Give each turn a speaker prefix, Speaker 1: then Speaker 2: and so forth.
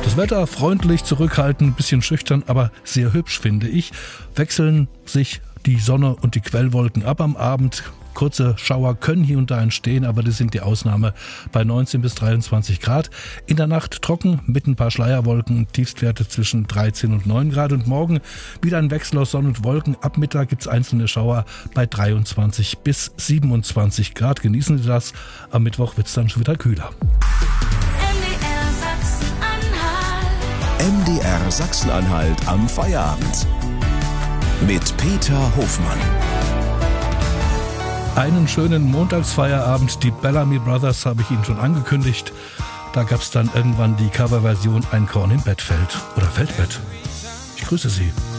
Speaker 1: Das Wetter freundlich, zurückhaltend, ein bisschen schüchtern, aber sehr hübsch, finde ich. Wechseln sich die Sonne und die Quellwolken ab am Abend. Kurze Schauer können hier und da entstehen, aber das sind die Ausnahme bei 19 bis 23 Grad. In der Nacht trocken mit ein paar Schleierwolken, Tiefstwerte zwischen 13 und 9 Grad. Und morgen wieder ein Wechsel aus Sonne und Wolken. Ab Mittag gibt es einzelne Schauer bei 23 bis 27 Grad. Genießen Sie das. Am Mittwoch wird es dann schon wieder kühler.
Speaker 2: MDR Sachsen-Anhalt am Feierabend. Mit Peter Hofmann.
Speaker 1: Einen schönen Montagsfeierabend. Die Bellamy Brothers habe ich Ihnen schon angekündigt. Da gab es dann irgendwann die Coverversion Ein Korn im Bett fällt. Oder Feldbett. Ich grüße Sie.